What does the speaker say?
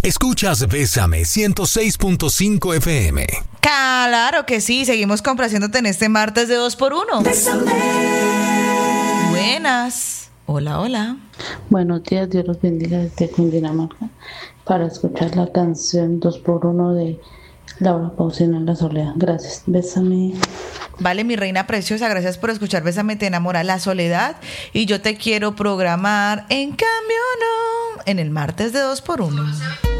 Escuchas Bésame 106.5 FM. Claro que sí, seguimos complaciéndote en este martes de 2x1. Bésame. Buenas. Hola, hola. Buenos días, Dios los bendiga desde Cundinamarca para escuchar la canción 2x1 de Laura Pausini en la soledad. Gracias, bésame. Vale, mi reina preciosa, gracias por escuchar Bésame, te enamora la soledad. Y yo te quiero programar, en cambio no, en el martes de 2x1.